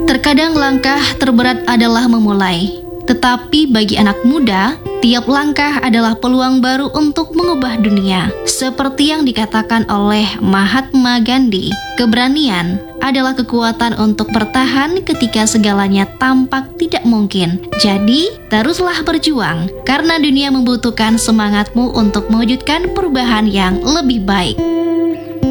Terkadang langkah terberat adalah memulai, tetapi bagi anak muda, tiap langkah adalah peluang baru untuk mengubah dunia. Seperti yang dikatakan oleh Mahatma Gandhi, keberanian adalah kekuatan untuk bertahan ketika segalanya tampak tidak mungkin. Jadi, teruslah berjuang, karena dunia membutuhkan semangatmu untuk mewujudkan perubahan yang lebih baik.